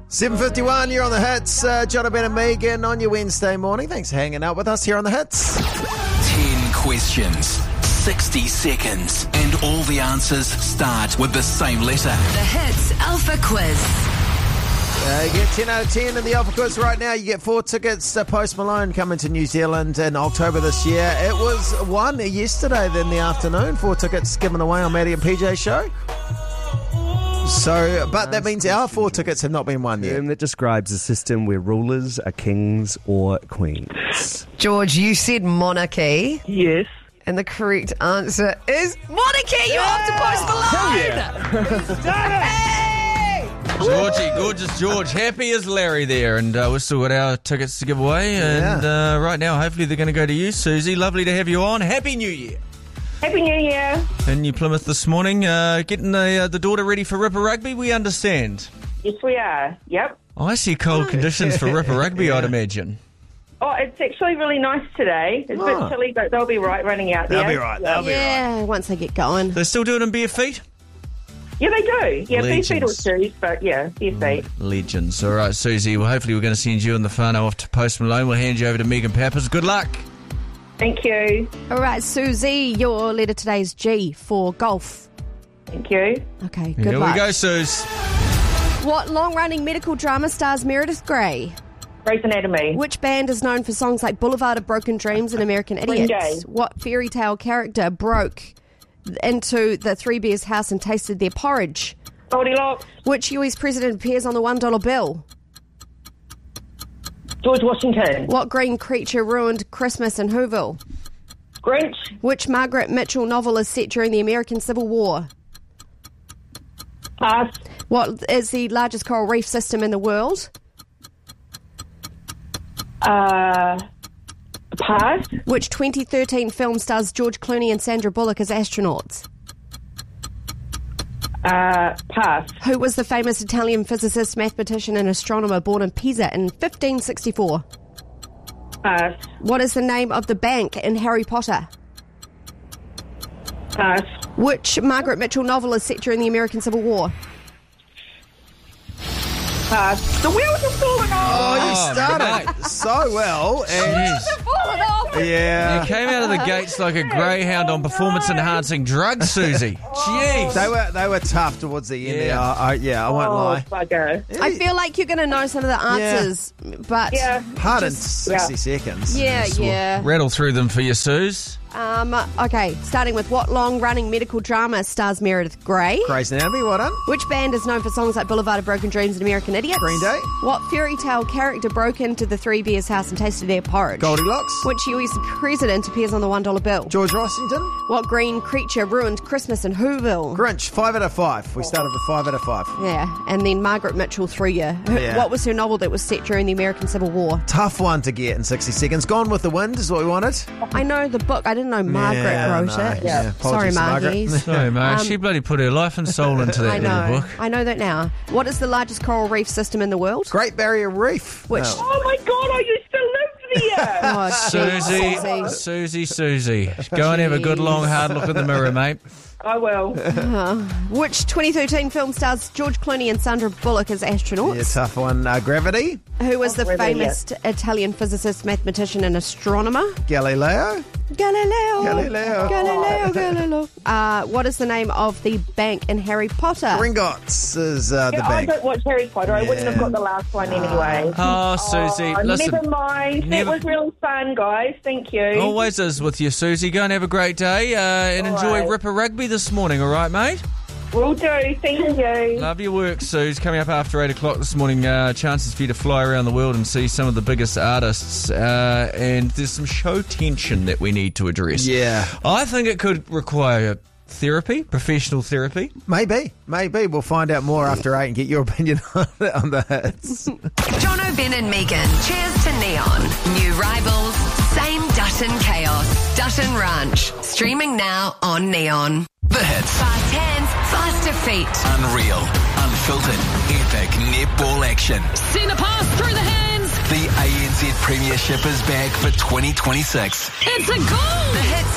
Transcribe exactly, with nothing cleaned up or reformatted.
seven fifty-one, you're on the hits. Uh, John, Ben and Megan on your Wednesday morning. Thanks for hanging out with us here on the hits. Ten questions, sixty seconds, and all the answers start with the same letter. The Hits Alpha Quiz. Uh, you get ten out of ten in the Alpha Quiz right now. You get four tickets to Post Malone coming to New Zealand in October this year. It was won yesterday in the afternoon. Four tickets given away on Maddie and P J show. So, but that means our four tickets have not been won yet. Um, that describes a system where rulers are kings or queens. George, you said monarchy. Yes. And the correct answer is monarchy. You're off to Post Malone. Hey! Georgie, gorgeous George. Happy as Larry there. And uh, we've still got our tickets to give away. And Yeah. uh, right now, hopefully, they're going to go to you, Susie. Lovely to have you on. Happy New Year. Happy New Year. In New Plymouth this morning, uh, getting the, uh, the daughter ready for Ripper Rugby, we understand. Yes, we are. Yep. I see cold conditions for Ripper Rugby, I'd imagine. Oh, it's actually really nice today. It's a Oh. bit chilly, but they'll be right running out They'll there. be right. They'll be right. Yeah, once they get going. They're still doing it in bare feet? Yeah, they do. Yeah, bare feet or Legends. shoes, but yeah, bare feet. Legends. All right, Susie. Well, hopefully we're going to send you and the whānau off to Post Malone. We'll hand you over to Megan Pappas. Good luck. Thank you. All right, Susie, your letter today is G for golf. Thank you. Okay, good Here luck. we go, Suze. What long-running medical drama stars Meredith Grey? Grey's Anatomy. Which band is known for songs like Boulevard of Broken Dreams and American Green Idiots? Day. What fairy tale character broke into the Three Bears house and tasted their porridge? Goldilocks. Which U S president appears on the one dollar bill? George Washington. What green creature ruined Christmas in Whoville? Grinch. Which Margaret Mitchell novel is set during the American Civil War? Pass. What is the largest coral reef system in the world? Uh, pass. Which twenty thirteen film stars George Clooney and Sandra Bullock as astronauts? Uh, pass. Who was the famous Italian physicist, mathematician and astronomer born in Pisa in fifteen sixty-four? Pass. What is the name of the bank in Harry Potter? Pass. Which Margaret Mitchell novel is set during the American Civil War? Pass. The wheels are falling off. Oh, you Oh, started mate. so well. And Fallen off! yeah. You came out of the gates like a greyhound on performance-enhancing drugs, Susie. Jeez. They were they were tough towards the end. Yeah. Yeah, I, I, yeah, I won't Oh, lie. bugger. I feel like you're going to know some of the answers, but Yeah. Hard in just- sixty yeah. seconds. yeah, yeah. Rattle through them for you, Suze. Um, okay, starting with what long-running medical drama stars Meredith Grey? Grey's Anatomy, well done. Which band is known for songs like Boulevard of Broken Dreams and American Idiots? Green Day. What fairy tale character broke into the Three Bears house and tasted their porridge? Goldilocks. Which U S president appears on the one dollar bill? George Washington. What green creature ruined Christmas in Whoville? Grinch, five out of five. We started with five out of five. Yeah, and then Margaret Mitchell threw you. Who- Yeah. What was her novel that was set during the American Civil War? Tough one to get in sixty seconds. Gone with the Wind is what we wanted. I know the book. I didn't know Margaret Yeah, wrote no, it. yeah. Sorry, Apologies to Margaret. Margie. Sorry, mate. Um, she bloody put her life and soul into that I little know. book. I know that now. What is the largest coral reef system in the world? Great Barrier Reef. Which- No. Oh my God, I used to live there. Oh, Susie, Susie. Susie, Susie. Go and have a good, long, hard look in the mirror, mate. I will. Which twenty thirteen film stars George Clooney and Sandra Bullock as astronauts? Yeah, tough one. Uh, Gravity. Who was the Oh, really? famous Italian physicist, mathematician and astronomer? Galileo. Galileo. Galileo. Galileo, Galileo. Uh, what is the name of the bank in Harry Potter? Gringotts is uh, the Yeah, I bank. don't watch Harry Potter. I wouldn't Yeah. have got the last one anyway. Oh, Susie, Oh, listen. never mind. never- That was really fun, guys. Thank you. Always is with you, Susie. Go and have a great day uh, and All enjoy right. Ripper Rugby this morning, all right, mate? Will do. Thank you. Love your work, Suze. Coming up after eight o'clock this morning, uh, chances for you to fly around the world and see some of the biggest artists. Uh, and there's some show tension that we need to address. Yeah. I think it could require therapy, professional therapy. Maybe. Maybe. We'll find out more after eight and get your opinion on it on the hits. John O'Ben and Megan. Cheers to Neon. New rivals, same Dutton chaos. Dutton Ranch. Streaming now on Neon. The hits. Fast hands, faster feet. Unreal, unfiltered, epic netball action. Send a pass through the hands. The A N Z Premiership is back for twenty twenty-six. It's a goal. The Hits